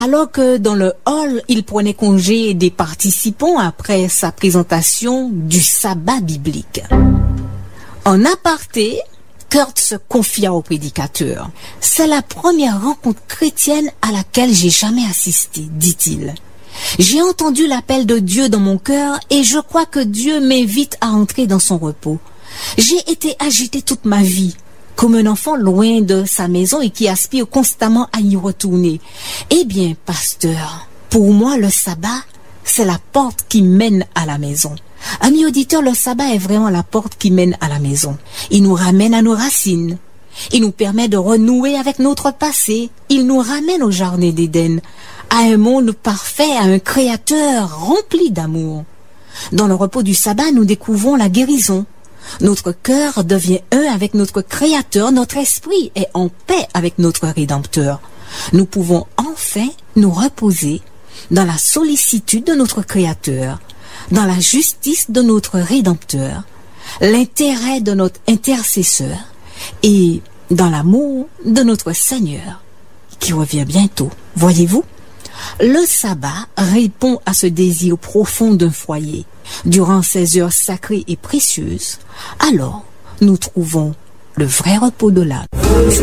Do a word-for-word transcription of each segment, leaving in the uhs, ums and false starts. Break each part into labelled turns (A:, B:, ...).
A: Alors que dans le hall, il prenait congé des participants après sa présentation du sabbat biblique. En aparté, Kurt se confia au prédicateur. « C'est la première rencontre chrétienne à laquelle j'ai jamais assisté, dit-il. J'ai entendu l'appel de Dieu dans mon cœur et je crois que Dieu m'invite à entrer dans son repos. J'ai été agité toute ma vie, comme un enfant loin de sa maison et qui aspire constamment à y retourner. Eh bien, pasteur, pour moi, le sabbat, c'est la porte qui mène à la maison. Amis auditeurs, le sabbat est vraiment la porte qui mène à la maison. Il nous ramène à nos racines. Il nous permet de renouer avec notre passé. Il nous ramène au jardin d'Éden, à un monde parfait, à un créateur rempli d'amour. Dans le repos du sabbat, nous découvrons la guérison. Notre cœur devient un avec notre Créateur, notre esprit est en paix avec notre Rédempteur. Nous pouvons enfin nous reposer dans la sollicitude de notre Créateur, dans la justice de notre Rédempteur, l'intérêt de notre intercesseur et dans l'amour de notre Seigneur, qui revient bientôt. Voyez-vous, le sabbat répond à ce désir profond d'un foyer. Durant ces heures sacrées et précieuses, alors nous trouvons le vrai repos de l'âme.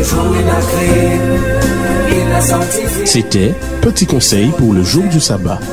B: C'était Petit conseil pour le jour du sabbat.